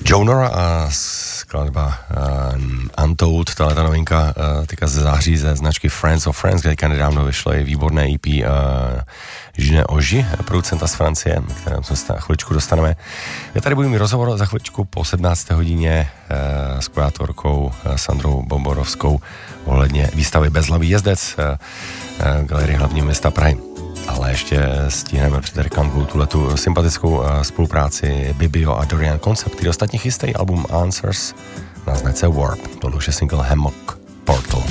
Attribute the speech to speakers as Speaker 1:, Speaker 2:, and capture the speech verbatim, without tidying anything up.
Speaker 1: Jonora a skladba uh, Untold, tahle ta novinka uh, teďka ze září ze značky Friends of Friends, kde teďka nedávno vyšly výborné E P uh, Žine Oži, producenta z Francie, kterém se na chviličku dostaneme. Já tady budu mít rozhovor za chviličku po sedmnácté hodině uh, s kurátorkou uh, Sandrou Boborovskou ohledně výstavy Bezhlavý jezdec uh, uh, Galerie hlavního města Prahy. Ale ještě stihneme před reklamkou tuhletu sympatickou uh, spolupráci Bibio a Dorian Concept, který ostatně chystají album Answers na značce Warp. Tohle už je single Hammock Portal.